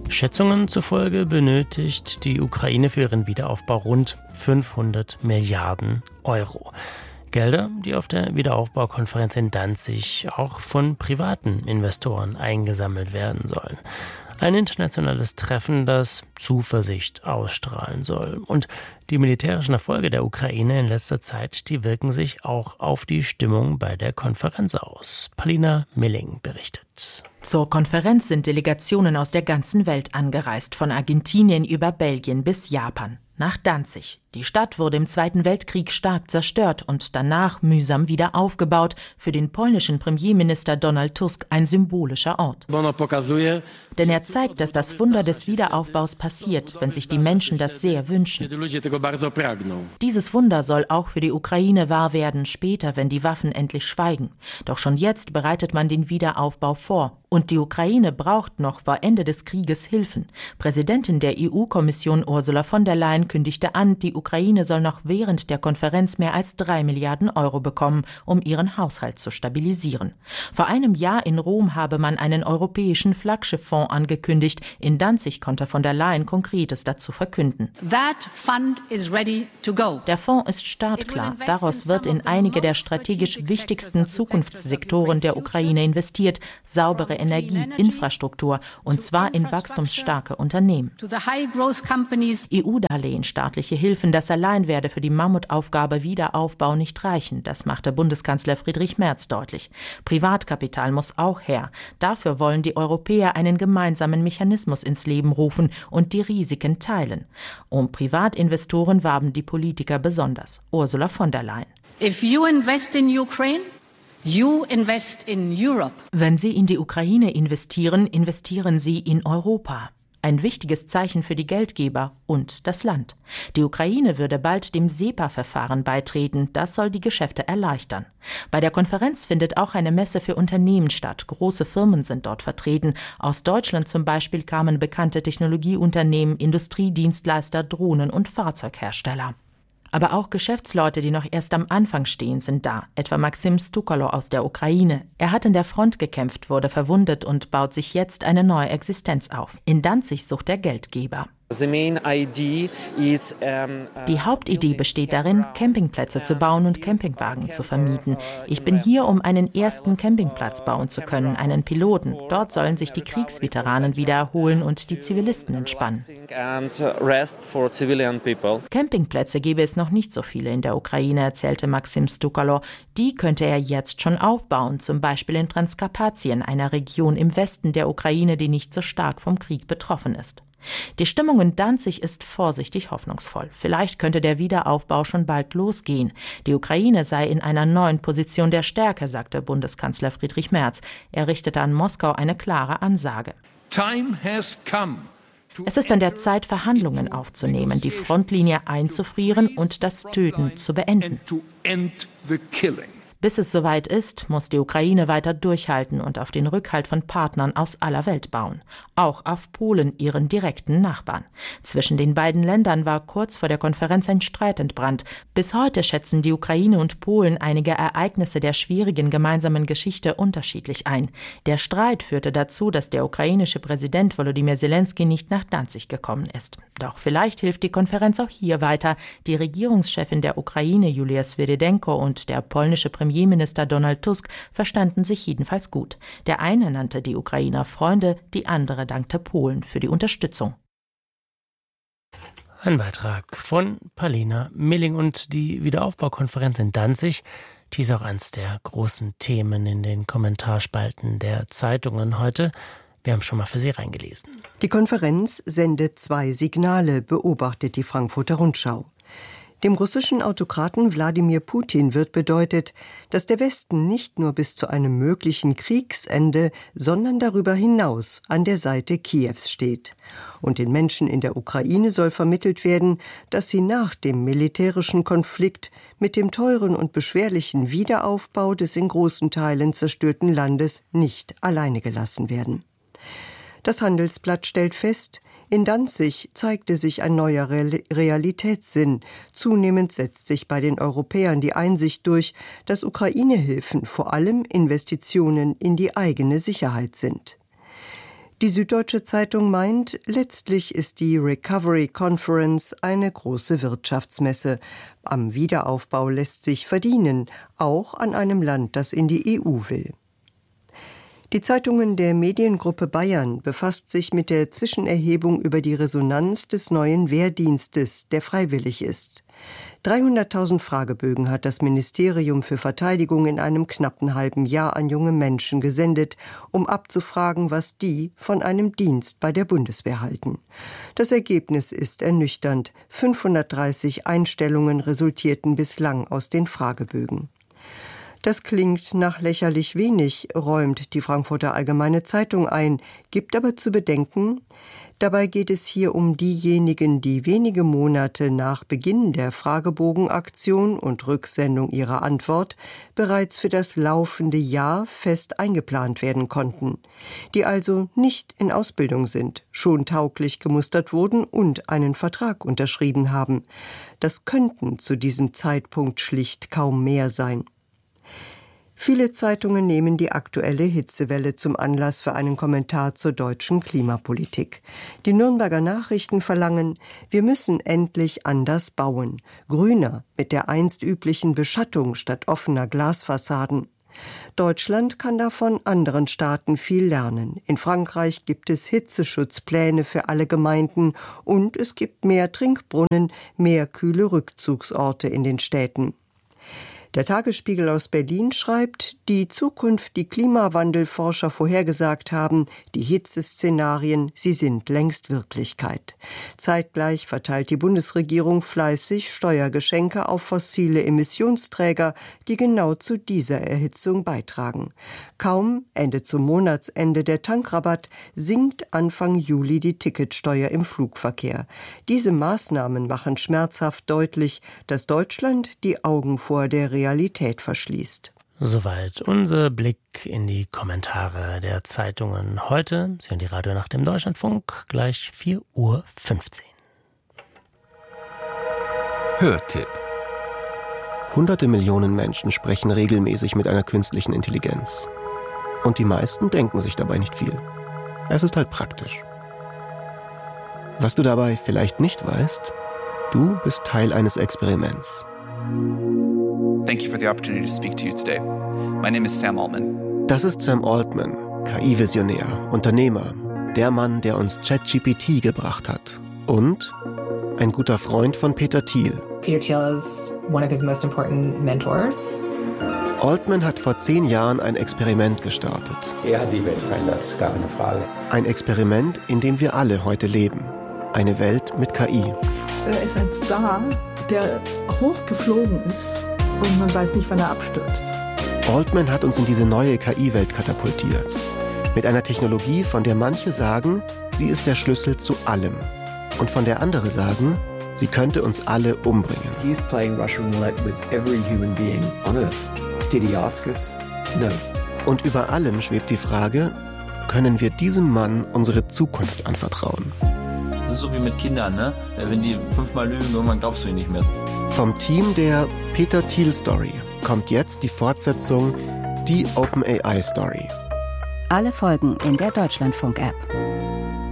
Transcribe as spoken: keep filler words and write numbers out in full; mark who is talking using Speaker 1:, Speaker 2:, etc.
Speaker 1: Schätzungen zufolge benötigt die Ukraine für ihren Wiederaufbau rund fünfhundert Milliarden Euro. Gelder, die auf der Wiederaufbaukonferenz in Danzig auch von privaten Investoren eingesammelt werden sollen. Ein internationales Treffen, das Zuversicht ausstrahlen soll. Und die militärischen Erfolge der Ukraine in letzter Zeit, die wirken sich auch auf die Stimmung bei der Konferenz aus. Paulina Milling berichtet.
Speaker 2: Zur Konferenz sind Delegationen aus der ganzen Welt angereist, von Argentinien über Belgien bis Japan. Nach Danzig. Die Stadt wurde im Zweiten Weltkrieg stark zerstört und danach mühsam wieder aufgebaut. Für den polnischen Premierminister Donald Tusk ein symbolischer Ort. Denn er zeigt, dass das Wunder des Wiederaufbaus passiert, wenn sich die Menschen das sehr wünschen. Dieses Wunder soll auch für die Ukraine wahr werden, später, wenn die Waffen endlich schweigen. Doch schon jetzt bereitet man den Wiederaufbau vor. Und die Ukraine braucht noch vor Ende des Krieges Hilfen. Präsidentin der E U-Kommission Ursula von der Leyen kündigte an, die Ukraine soll noch während der Konferenz mehr als drei Milliarden Euro bekommen, um ihren Haushalt zu stabilisieren. Vor einem Jahr in Rom habe man einen europäischen Flaggschifffonds angekündigt. In Danzig konnte von der Leyen Konkretes dazu verkünden.
Speaker 3: That fund is ready to go.
Speaker 2: Der Fonds ist startklar. Daraus wird in einige der strategisch wichtigsten Zukunftssektoren der Ukraine investiert. Saubere Energie, Infrastruktur, und zwar in wachstumsstarke Unternehmen. E U-Darlehen, staatliche Hilfen, das allein werde für die Mammutaufgabe Wiederaufbau nicht reichen. Das machte Bundeskanzler Friedrich Merz deutlich. Privatkapital muss auch her. Dafür wollen die Europäer einen gemeinsamen Mechanismus ins Leben rufen und die Risiken teilen. Um Privatinvestoren warben die Politiker besonders. Ursula von der Leyen.
Speaker 3: If you invest in Ukraine, you invest in Europe.
Speaker 2: Wenn Sie in die Ukraine investieren, investieren Sie in Europa. Ein wichtiges Zeichen für die Geldgeber und das Land. Die Ukraine würde bald dem SEPA-Verfahren beitreten. Das soll die Geschäfte erleichtern. Bei der Konferenz findet auch eine Messe für Unternehmen statt. Große Firmen sind dort vertreten. Aus Deutschland zum Beispiel kamen bekannte Technologieunternehmen, Industriedienstleister, Drohnen- und Fahrzeughersteller. Aber auch Geschäftsleute, die noch erst am Anfang stehen, sind da. Etwa Maxim Stukalo aus der Ukraine. Er hat in der Front gekämpft, wurde verwundet und baut sich jetzt eine neue Existenz auf. In Danzig sucht er Geldgeber. Die Hauptidee besteht darin, Campingplätze zu bauen und Campingwagen zu vermieten. Ich bin hier, um einen ersten Campingplatz bauen zu können, einen Piloten. Dort sollen sich die Kriegsveteranen wieder erholen und die Zivilisten entspannen. Campingplätze gäbe es noch nicht so viele in der Ukraine, erzählte Maxim Stukalo. Die könnte er jetzt schon aufbauen, zum Beispiel in Transkarpatien, einer Region im Westen der Ukraine, die nicht so stark vom Krieg betroffen ist. Die Stimmung in Danzig ist vorsichtig hoffnungsvoll. Vielleicht könnte der Wiederaufbau schon bald losgehen. Die Ukraine sei in einer neuen Position der Stärke, sagte Bundeskanzler Friedrich Merz. Er richtete an Moskau eine klare Ansage.
Speaker 4: Time has come.
Speaker 2: Es ist an der Zeit, Verhandlungen aufzunehmen, die Frontlinie einzufrieren und das Töten zu beenden. Bis es soweit ist, muss die Ukraine weiter durchhalten und auf den Rückhalt von Partnern aus aller Welt bauen. Auch auf Polen, ihren direkten Nachbarn. Zwischen den beiden Ländern war kurz vor der Konferenz ein Streit entbrannt. Bis heute schätzen die Ukraine und Polen einige Ereignisse der schwierigen gemeinsamen Geschichte unterschiedlich ein. Der Streit führte dazu, dass der ukrainische Präsident Volodymyr Zelensky nicht nach Danzig gekommen ist. Doch vielleicht hilft die Konferenz auch hier weiter. Die Regierungschefin der Ukraine, Julia Swirydenko, und der polnische Premierminister Premierminister Donald Tusk verstanden sich jedenfalls gut. Der eine nannte die Ukrainer Freunde, die andere dankte Polen für die Unterstützung.
Speaker 1: Ein Beitrag von Paulina Milling, und die Wiederaufbaukonferenz in Danzig, die ist auch eines der großen Themen in den Kommentarspalten der Zeitungen heute. Wir haben schon mal für Sie reingelesen.
Speaker 5: Die Konferenz sendet zwei Signale, beobachtet die Frankfurter Rundschau. Dem russischen Autokraten Wladimir Putin wird bedeutet, dass der Westen nicht nur bis zu einem möglichen Kriegsende, sondern darüber hinaus an der Seite Kiews steht. Und den Menschen in der Ukraine soll vermittelt werden, dass sie nach dem militärischen Konflikt mit dem teuren und beschwerlichen Wiederaufbau des in großen Teilen zerstörten Landes nicht alleine gelassen werden. Das Handelsblatt stellt fest, in Danzig zeigte sich ein neuer Realitätssinn. Zunehmend setzt sich bei den Europäern die Einsicht durch, dass Ukraine-Hilfen vor allem Investitionen in die eigene Sicherheit sind. Die Süddeutsche Zeitung meint, letztlich ist die Recovery Conference eine große Wirtschaftsmesse. Am Wiederaufbau lässt sich verdienen, auch an einem Land, das in die E U will. Die Zeitungen der Mediengruppe Bayern befasst sich mit der Zwischenerhebung über die Resonanz des neuen Wehrdienstes, der freiwillig ist. dreihunderttausend Fragebögen hat das Ministerium für Verteidigung in einem knappen halben Jahr an junge Menschen gesendet, um abzufragen, was die von einem Dienst bei der Bundeswehr halten. Das Ergebnis ist ernüchternd. fünfhundertdreißig Einstellungen resultierten bislang aus den Fragebögen. Das klingt nach lächerlich wenig, räumt die Frankfurter Allgemeine Zeitung ein, gibt aber zu bedenken, dabei geht es hier um diejenigen, die wenige Monate nach Beginn der Fragebogenaktion und Rücksendung ihrer Antwort bereits für das laufende Jahr fest eingeplant werden konnten, die also nicht in Ausbildung sind, schon tauglich gemustert wurden und einen Vertrag unterschrieben haben. Das könnten zu diesem Zeitpunkt schlicht kaum mehr sein. Viele Zeitungen nehmen die aktuelle Hitzewelle zum Anlass für einen Kommentar zur deutschen Klimapolitik. Die Nürnberger Nachrichten verlangen, wir müssen endlich anders bauen, grüner, mit der einst üblichen Beschattung statt offener Glasfassaden. Deutschland kann davon anderen Staaten viel lernen. In Frankreich gibt es Hitzeschutzpläne für alle Gemeinden und es gibt mehr Trinkbrunnen, mehr kühle Rückzugsorte in den Städten. Der Tagesspiegel aus Berlin schreibt, die Zukunft, die Klimawandelforscher vorhergesagt haben, die Hitzeszenarien, sie sind längst Wirklichkeit. Zeitgleich verteilt die Bundesregierung fleißig Steuergeschenke auf fossile Emissionsträger, die genau zu dieser Erhitzung beitragen. Kaum endet zum Monatsende der Tankrabatt, sinkt Anfang Juli die Ticketsteuer im Flugverkehr. Diese Maßnahmen machen schmerzhaft deutlich, dass Deutschland die Augen vor der Realität verschließt.
Speaker 1: Soweit unser Blick in die Kommentare der Zeitungen heute. Sie hören die Radionacht im Deutschlandfunk, gleich vier Uhr fünfzehn.
Speaker 6: Hörtipp. Hunderte Millionen Menschen sprechen regelmäßig mit einer künstlichen Intelligenz. Und die meisten denken sich dabei nicht viel. Es ist halt praktisch. Was du dabei vielleicht nicht weißt, du bist Teil eines Experiments.
Speaker 7: Thank you for the opportunity to speak to you today. My name is Sam Altman.
Speaker 6: Das ist Sam Altman, K I-Visionär, Unternehmer, der Mann, der uns ChatGPT gebracht hat. Und ein guter Freund von Peter Thiel.
Speaker 8: Peter Thiel is one of his most important mentors.
Speaker 6: Altman hat vor zehn Jahren ein Experiment gestartet.
Speaker 9: Er hat die Welt verändert, ist gar keine Frage.
Speaker 6: Ein Experiment, in dem wir alle heute leben. Eine Welt mit K I.
Speaker 10: Er ist ein Star, der hochgeflogen ist und man weiß nicht, wann er abstürzt.
Speaker 6: Altman hat uns in diese neue K I-Welt katapultiert. Mit einer Technologie, von der manche sagen, sie ist der Schlüssel zu allem. Und von der andere sagen, sie könnte uns alle umbringen.
Speaker 9: He's playing Russian roulette with every human being on Earth. Did he ask us? No.
Speaker 6: Und über allem schwebt die Frage, können wir diesem Mann unsere Zukunft anvertrauen?
Speaker 11: Das ist so wie mit Kindern, ne? Wenn die fünfmal lügen, irgendwann glaubst du ihnen nicht mehr.
Speaker 6: Vom Team der Peter Thiel Story kommt jetzt die Fortsetzung, die OpenAI Story.
Speaker 12: Alle Folgen in der Deutschlandfunk-App.